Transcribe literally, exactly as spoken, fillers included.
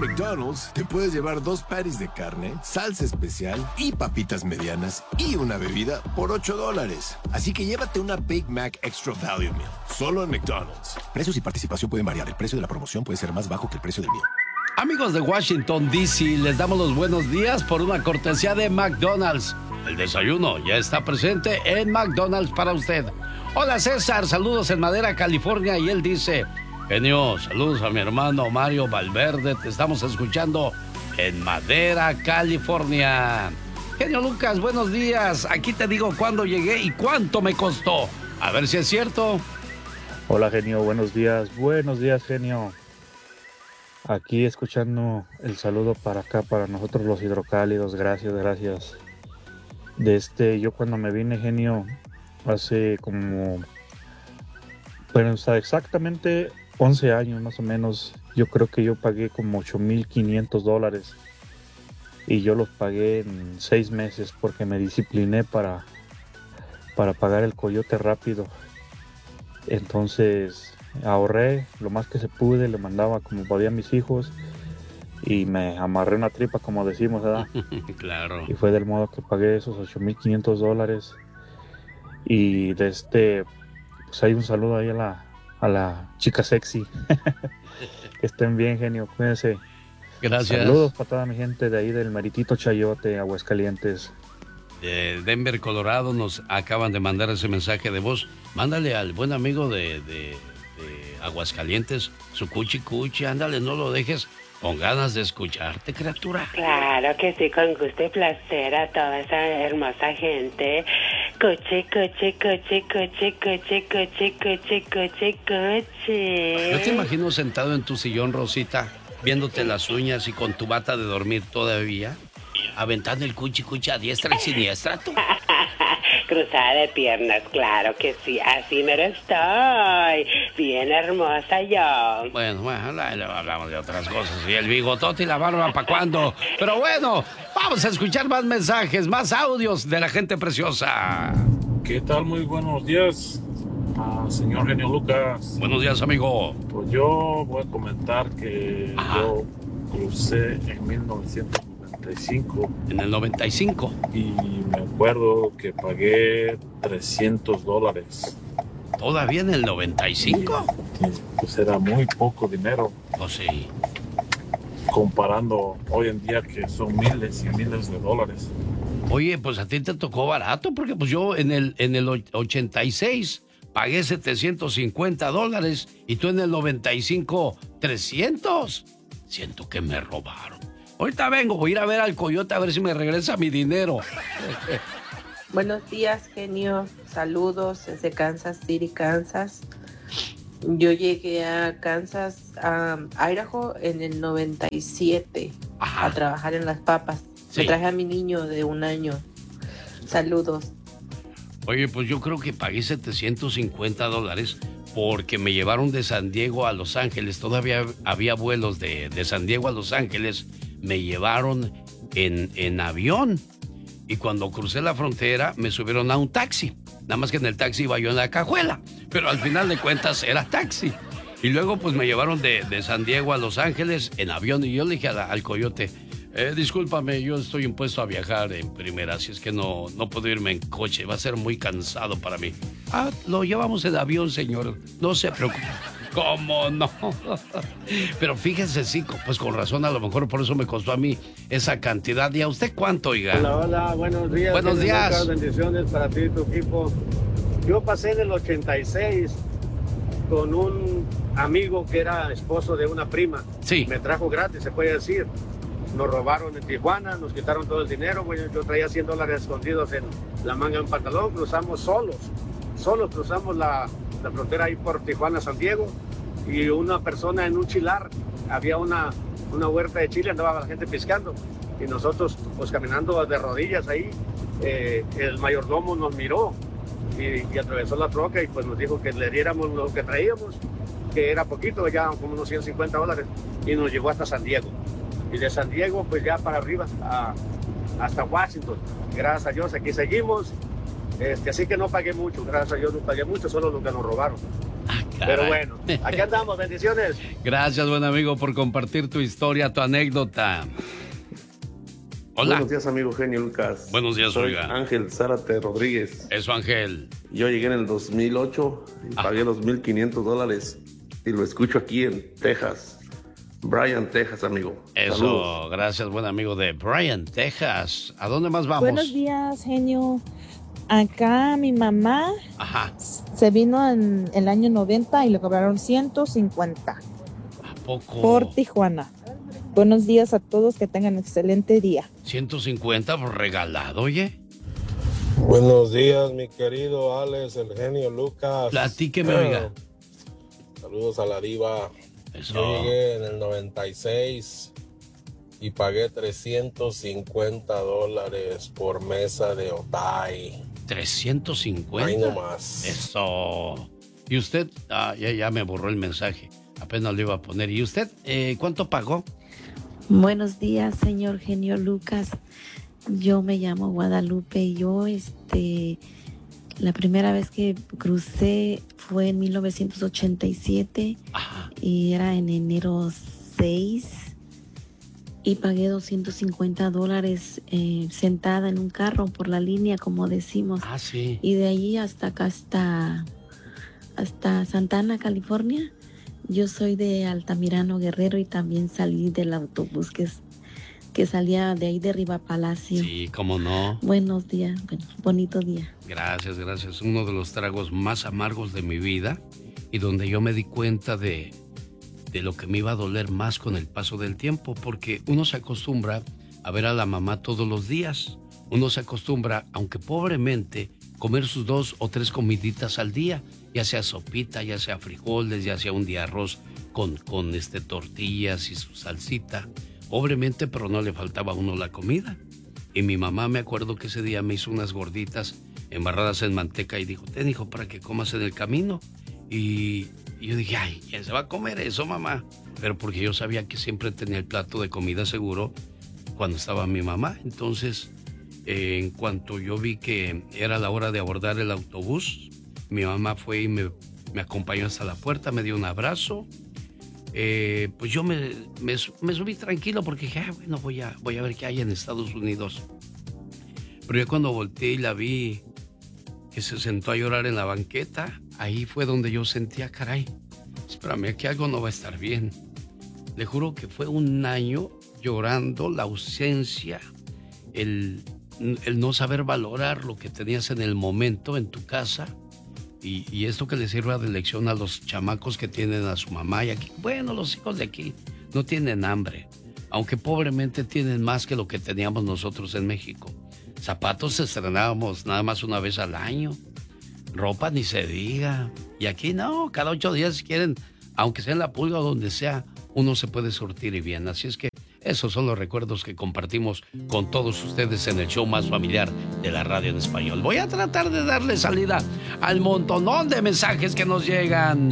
McDonald's te puedes llevar dos patties de carne, salsa especial y papitas medianas y una bebida por ocho dólares. Así que llévate una Big Mac Extra Value Meal, solo en McDonald's. Precios y participación pueden variar. El precio de la promoción puede ser más bajo que el precio del meal. Amigos de Washington, D C, les damos los buenos días por una cortesía de McDonald's. El desayuno ya está presente en McDonald's para usted. Hola César, saludos en Madera, California, y él dice: genio, saludos a mi hermano Mario Valverde, te estamos escuchando en Madera, California. Genio Lucas, buenos días, aquí te digo cuándo llegué y cuánto me costó. A ver si es cierto. Hola genio, buenos días, buenos días genio. Aquí escuchando el saludo para acá, para nosotros los hidrocálidos, gracias, gracias. De este, yo cuando me vine genio, hace como, bueno, o sea, exactamente once años más o menos, yo creo que yo pagué como ocho mil quinientos dólares y yo los pagué en seis meses porque me discipliné para, para pagar el coyote rápido. Entonces ahorré lo más que se pude, le mandaba como podía a mis hijos y me amarré una tripa, como decimos, ¿verdad? Claro. Y fue del modo que pagué esos ocho mil quinientos dólares. Y de este, pues hay un saludo ahí a la, a la chica sexy. Que estén bien, genio, cuídense. Gracias. Saludos para toda mi gente de ahí del Meritito Chayote, Aguascalientes. De Denver, Colorado, nos acaban de mandar ese mensaje de voz. Mándale al buen amigo de, de, de Aguascalientes su cuchi cuchi, ándale, no lo dejes con ganas de escucharte, criatura. Claro que sí, con gusto y placer a toda esa hermosa gente. Cuchi, cuchi, cuchi, cuchi, cuchi, cuchi, cuchi, cuchi, cuchi. Yo te imagino sentado en tu sillón, Rosita, viéndote las uñas y con tu bata de dormir todavía, aventando el cuchi cuchi a diestra y siniestra, tú. Cruzada de piernas, claro que sí, así mero estoy, bien hermosa yo. Bueno, bueno, hablamos de otras cosas, y el bigotote y la barba, ¿para cuándo? Pero bueno, vamos a escuchar más mensajes, más audios de la gente preciosa. ¿Qué tal? Muy buenos días, ah, señor genio Lucas. Buenos días, amigo. Pues yo voy a comentar que Ajá. yo crucé en mil novecientos noventa y cinco. En el noventa y cinco. Y me acuerdo que pagué trescientos dólares. ¿Todavía en el noventa y cinco? Y, pues era muy poco dinero. Oh, sí. Comparando hoy en día que son miles y miles de dólares. Oye, pues a ti te tocó barato, porque pues yo en el, en el ochenta y seis pagué setecientos cincuenta dólares y tú en el noventa y cinco, trescientos. Siento que me robaron. Ahorita vengo, voy a ir a ver al coyote a ver si me regresa mi dinero. Buenos días, genio. Saludos desde Kansas City, Kansas. Yo llegué a Kansas, a Idaho, en el noventa y siete. Ajá. A trabajar en las papas. Sí. Me traje a mi niño de un año. Saludos. Oye, pues yo creo que pagué setecientos cincuenta dólares porque me llevaron de San Diego a Los Ángeles. Todavía había vuelos de, de San Diego a Los Ángeles. Me llevaron en, en avión. Y cuando crucé la frontera me subieron a un taxi. Nada más que en el taxi iba yo en la cajuela. Pero al final de cuentas era taxi. Y luego pues me llevaron de, de San Diego a Los Ángeles en avión. Y yo le dije a la, al coyote, eh, discúlpame, yo estoy impuesto a viajar en primera. Así es que no, no puedo irme en coche. Va a ser muy cansado para mí. Ah, lo llevamos en avión, señor. No se preocupe. ¿Cómo no? Pero fíjese, sí, pues con razón, a lo mejor por eso me costó a mí esa cantidad. ¿Y a usted cuánto, oiga? Hola, hola, buenos días. Buenos días. Lucas, bendiciones para ti y tu equipo. Yo pasé en el ochenta y seis con un amigo que era esposo de una prima. Sí. Me trajo gratis, se puede decir. Nos robaron en Tijuana, nos quitaron todo el dinero. Bueno, yo traía cien dólares escondidos en la manga de un pantalón. Cruzamos solos, solos cruzamos la... la frontera ahí por Tijuana, San Diego, y una persona en un chilar, había una, una huerta de chile, andaba la gente pescando, y nosotros pues caminando de rodillas ahí, eh, el mayordomo nos miró y, y atravesó la troca y pues nos dijo que le diéramos lo que traíamos, que era poquito, ya como unos ciento cincuenta dólares, y nos llevó hasta San Diego, y de San Diego pues ya para arriba, a, hasta Washington. Gracias a Dios, aquí seguimos. Este, así que no pagué mucho, gracias a Dios no pagué mucho, solo lo que nos robaron. Ah, Caray. Pero bueno, aquí andamos, bendiciones. Gracias, buen amigo, por compartir tu historia, tu anécdota. Hola. Buenos días, amigo genio Lucas. Buenos días, Soy oiga. Ángel Zárate Rodríguez. Eso, Ángel. Yo llegué en el dos mil ocho y pagué ah. los mil quinientos dólares y lo escucho aquí en Texas. Bryan, Texas, amigo. Eso, saludos. Gracias, buen amigo de Bryan, Texas. ¿A dónde más vamos? Buenos días, genio. Acá mi mamá Ajá. se vino en el año noventa y le cobraron ciento cincuenta. ¿A poco? Por Tijuana. Buenos días a todos, que tengan excelente día. ciento cincuenta por regalado, oye. Buenos días, mi querido Alex, el genio Lucas. Platíqueme, oiga. Saludos a la diva. Eso. Yo llegué en el noventa y seis y pagué trescientos cincuenta dólares por mesa de Otay. ¿trescientos cincuenta? Ahí nomás. Eso. ¿Y usted? Ah, ya, ya me borró el mensaje. Apenas lo iba a poner. ¿Y usted eh, cuánto pagó? Buenos días, señor genio Lucas. Yo me llamo Guadalupe y yo, este, la primera vez que crucé fue en mil novecientos ochenta y siete. Ajá. Y era en enero seis y pagué doscientos cincuenta dólares eh, sentada en un carro por la línea, como decimos. Ah, sí. Y de allí hasta acá, hasta, hasta Santa Ana, California. Yo soy de Altamirano, Guerrero, y también salí del autobús que, es, que salía de ahí de Riva Palacio. Sí, cómo no. Buenos días, bueno, bonito día. Gracias, gracias. Uno de los tragos más amargos de mi vida y donde yo me di cuenta de, de lo que me iba a doler más con el paso del tiempo, porque uno se acostumbra a ver a la mamá todos los días. Uno se acostumbra, aunque pobremente, comer sus dos o tres comiditas al día, ya sea sopita, ya sea frijoles, ya sea un día arroz con, con este, tortillas y su salsita. Pobremente, pero no le faltaba a uno la comida. Y mi mamá, me acuerdo que ese día me hizo unas gorditas embarradas en manteca y dijo, ten, hijo, para que comas en el camino. Y, y yo dije, ay, ¿quién se va a comer eso, mamá? Pero porque yo sabía que siempre tenía el plato de comida seguro cuando estaba mi mamá. Entonces, eh, en cuanto yo vi que era la hora de abordar el autobús, mi mamá fue y me, me acompañó hasta la puerta, me dio un abrazo. Eh, pues yo me, me, me subí tranquilo porque dije, ah, bueno, voy a, voy a ver qué hay en Estados Unidos. Pero ya cuando volteé y la vi que se sentó a llorar en la banqueta, ahí fue donde yo sentía, caray, espérame, que algo no va a estar bien. Le juro que fue un año llorando la ausencia, el, el no saber valorar lo que tenías en el momento en tu casa. Y, y esto que le sirva de lección a los chamacos que tienen a su mamá y aquí. Bueno, los hijos de aquí no tienen hambre, aunque pobremente tienen más que lo que teníamos nosotros en México. Zapatos estrenábamos nada más una vez al año, ropa ni se diga. Y aquí no, cada ocho días si quieren, aunque sea en la pulga o donde sea, uno se puede surtir y bien. Así es que esos son los recuerdos que compartimos con todos ustedes en el show más familiar de la radio en español. Voy a tratar de darle salida al montonón de mensajes que nos llegan.